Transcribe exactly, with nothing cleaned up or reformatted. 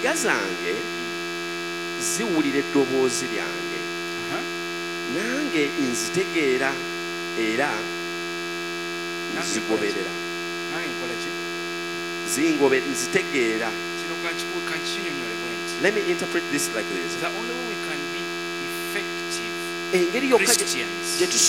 Empya zange ziwulira eddoboozi lyange, nange nzitegeera era nzigoberera. Zingobe nzitegeera. Let me interpret this like this. The only way we can be effective Engeri yokka Christians gye